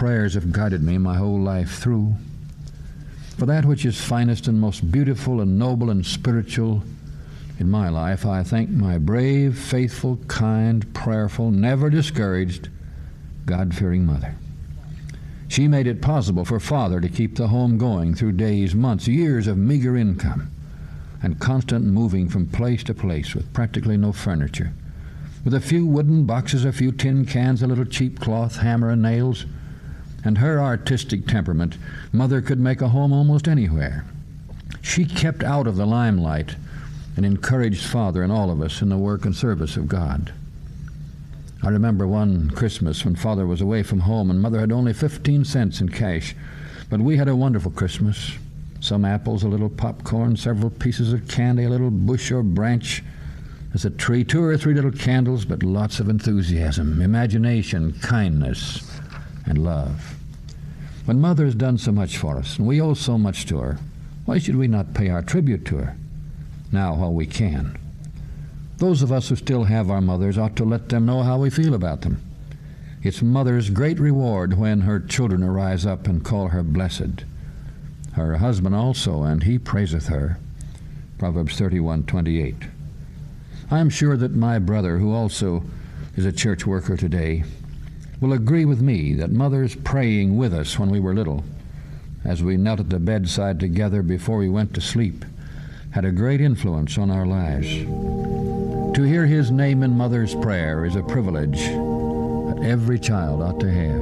prayers have guided me my whole life through. For that which is finest and most beautiful and noble and spiritual in my life, I thank my brave, faithful, kind, prayerful, never discouraged, God-fearing mother. She made it possible for Father to keep the home going through days, months, years of meager income and constant moving from place to place with practically no furniture. With a few wooden boxes, a few tin cans, a little cheap cloth, hammer and nails, and her artistic temperament, Mother could make a home almost anywhere. She kept out of the limelight and encouraged Father and all of us in the work and service of God. I remember one Christmas when Father was away from home and Mother had only 15 cents in cash, but we had a wonderful Christmas. Some apples, a little popcorn, several pieces of candy, a little bush or branch as a tree, 2 or 3 little candles, but lots of enthusiasm, imagination, kindness, and love. When Mother has done so much for us, and we owe so much to her, why should we not pay our tribute to her now while we can? Those of us who still have our mothers ought to let them know how we feel about them. It's Mother's great reward when her children arise up and call her blessed. Her husband also, and he praiseth her. Proverbs 31:28. I am sure that my brother, who also is a church worker today, will agree with me that Mother's praying with us when we were little, as we knelt at the bedside together before we went to sleep, had a great influence on our lives. To hear his name in Mother's prayer is a privilege that every child ought to have.